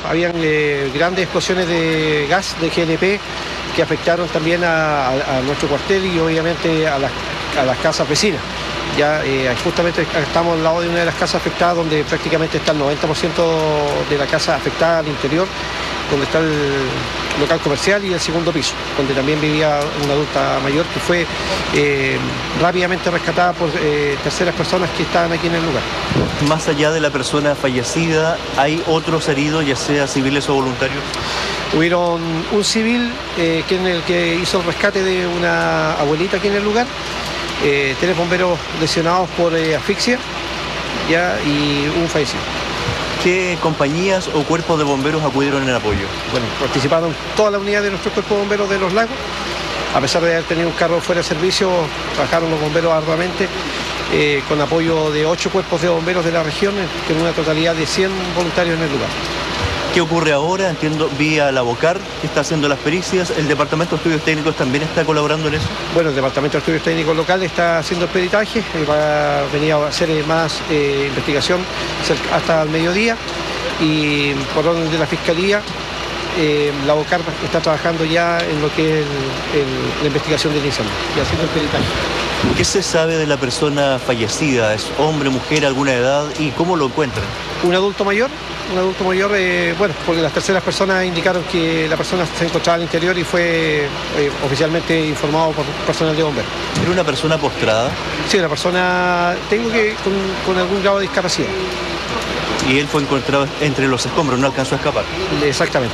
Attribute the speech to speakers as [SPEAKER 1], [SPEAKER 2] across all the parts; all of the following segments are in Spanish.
[SPEAKER 1] habían grandes explosiones de gas de GLP que afectaron también a nuestro cuartel y obviamente a las casas vecinas. Ya justamente estamos al lado de una de las casas afectadas donde prácticamente está el 90% de la casa afectada al interior, donde está el local comercial y el segundo piso, donde también vivía una adulta mayor que fue rápidamente rescatada por terceras personas que estaban aquí en el lugar.
[SPEAKER 2] Más allá de la persona fallecida, ¿hay otros heridos, ya sea civiles o voluntarios?
[SPEAKER 1] Hubieron un civil que hizo el rescate de una abuelita aquí en el lugar, 3 bomberos lesionados por asfixia y un fallecido.
[SPEAKER 2] ¿Qué compañías o cuerpos de bomberos acudieron en apoyo?
[SPEAKER 1] Bueno, participaron todas las unidades de nuestro cuerpo de bomberos de Los Lagos. A pesar de haber tenido un carro fuera de servicio, trabajaron los bomberos arduamente con apoyo de 8 cuerpos de bomberos de la región, con una totalidad de 100 voluntarios en el lugar.
[SPEAKER 2] ¿Qué ocurre ahora? Entiendo, vía la BOCAR, que está haciendo las pericias. ¿El Departamento de Estudios Técnicos también está colaborando en eso?
[SPEAKER 1] Bueno, el Departamento de Estudios Técnicos local está haciendo el peritaje, va a venir a hacer más investigación hasta el mediodía y por orden de la Fiscalía, la BOCAR está trabajando ya en lo que es la investigación del incendio y haciendo el peritaje.
[SPEAKER 2] ¿Qué se sabe de la persona fallecida? ¿Es hombre, mujer, alguna edad? ¿Y cómo lo encuentran?
[SPEAKER 1] Un adulto mayor, bueno, porque las terceras personas indicaron que la persona se encontraba al interior y fue oficialmente informado por personal de bomberos.
[SPEAKER 2] ¿Era una persona postrada?
[SPEAKER 1] Sí, una persona con algún grado de discapacidad.
[SPEAKER 2] Y él fue encontrado entre los escombros, no alcanzó a escapar.
[SPEAKER 1] Exactamente.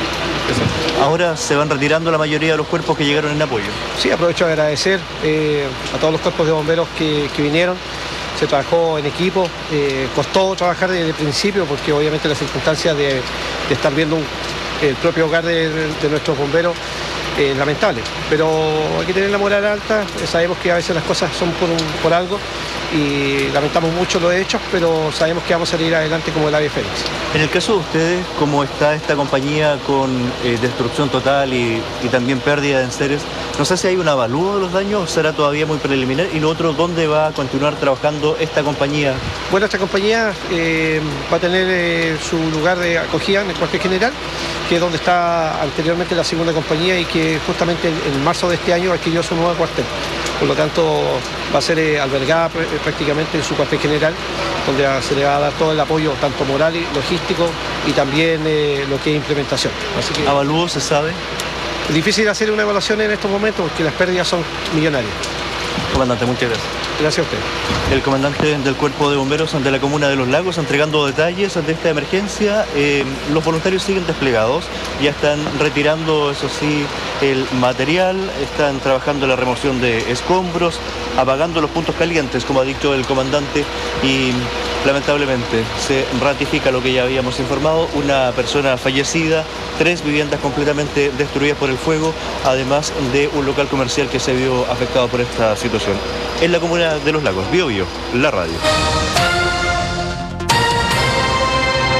[SPEAKER 2] Ahora se van retirando la mayoría de los cuerpos que llegaron en apoyo.
[SPEAKER 1] Sí, aprovecho de agradecer a todos los cuerpos de bomberos que vinieron. Se trabajó en equipo, costó trabajar desde el principio porque obviamente las circunstancias de estar viendo el propio hogar de nuestros bomberos es lamentable. Pero hay que tener la moral alta, sabemos que a veces las cosas son por algo y lamentamos mucho los hechos, pero sabemos que vamos a salir adelante como el ave fénix.
[SPEAKER 2] En el caso de ustedes, ¿cómo está esta compañía con destrucción total y también pérdida de enseres? No sé si hay un avalúo de los daños o será todavía muy preliminar. Y lo otro, ¿dónde va a continuar trabajando esta compañía?
[SPEAKER 1] Bueno, esta compañía va a tener su lugar de acogida en el cuartel general, que es donde está anteriormente la segunda compañía y que justamente en marzo de este año adquirió su nuevo cuartel. Por lo tanto, va a ser albergada prácticamente en su cuartel general, donde se le va a dar todo el apoyo, tanto moral y logístico, y también lo que es implementación. Así que,
[SPEAKER 2] ¿avalúo se sabe?
[SPEAKER 1] Es difícil hacer una evaluación en estos momentos porque las pérdidas son millonarias.
[SPEAKER 2] Comandante, muchas gracias.
[SPEAKER 1] Gracias a usted.
[SPEAKER 2] El comandante del Cuerpo de Bomberos de la Comuna de Los Lagos entregando detalles de esta emergencia. Los voluntarios siguen desplegados, ya están retirando, eso sí, el material, están trabajando en la remoción de escombros, apagando los puntos calientes, como ha dicho el comandante, y lamentablemente se ratifica lo que ya habíamos informado, una persona fallecida, 3 viviendas completamente destruidas por el fuego, además de un local comercial que se vio afectado por esta situación. En la Comuna de Los Lagos, Bio Bio, la radio.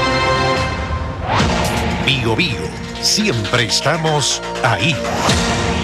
[SPEAKER 3] Bio Bio, siempre estamos ahí.